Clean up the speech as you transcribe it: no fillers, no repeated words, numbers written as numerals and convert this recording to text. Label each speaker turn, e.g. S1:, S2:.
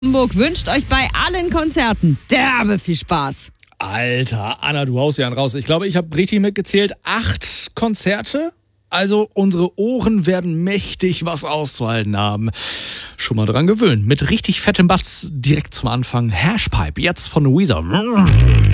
S1: Hamburg wünscht euch bei allen Konzerten derbe viel Spaß.
S2: Alter, Anna, du haust ja einen raus. Ich glaube, ich habe richtig mitgezählt. 8 Konzerte? Also unsere Ohren werden mächtig was auszuhalten haben. Schon mal dran gewöhnen. Mit richtig fettem Batz direkt zum Anfang. Hashpipe, jetzt von Weezer.